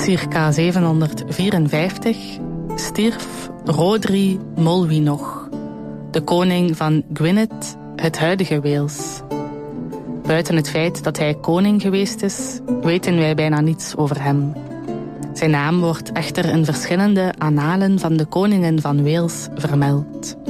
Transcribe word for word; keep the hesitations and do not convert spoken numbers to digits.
Circa zevenhonderdvierenvijftig stierf Rhodri Molwynog, de koning van Gwynedd, het huidige Wales. Buiten het feit dat hij koning geweest is, weten wij bijna niets over hem. Zijn naam wordt echter in verschillende annalen van de koningen van Wales vermeld.